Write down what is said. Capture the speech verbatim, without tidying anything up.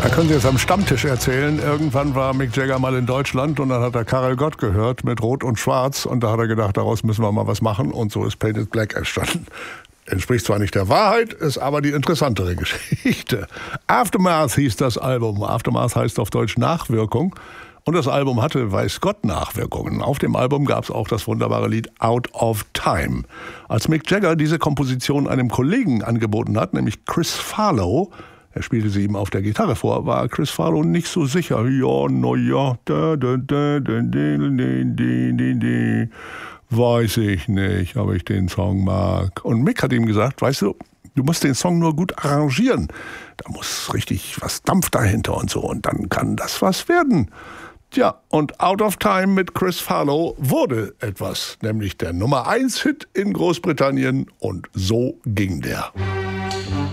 Da können Sie jetzt am Stammtisch erzählen. Irgendwann war Mick Jagger mal in Deutschland und dann hat er Karel Gott gehört mit Rot und Schwarz und da hat er gedacht, daraus müssen wir mal was machen und so ist Painted Black entstanden. Entspricht zwar nicht der Wahrheit, ist aber die interessantere Geschichte. Aftermath hieß das Album. Aftermath heißt auf Deutsch Nachwirkung. Und das Album hatte, weiß Gott, Nachwirkungen. Auf dem Album gab es auch das wunderbare Lied Out of Time. Als Mick Jagger diese Komposition einem Kollegen angeboten hat, nämlich Chris Farlowe, er spielte sie ihm auf der Gitarre vor, war Chris Farlowe nicht so sicher. Ja, no ja, da, da, da, da, da, da, da, weiß ich nicht, ob ich den Song mag. Und Mick hat ihm gesagt, weißt du, du musst den Song nur gut arrangieren. Da muss richtig was Dampf dahinter und so. Und dann kann das was werden. Tja, und Out of Time mit Chris Farlowe wurde etwas. Nämlich der Nummer eins Hit in Großbritannien. Und so ging der.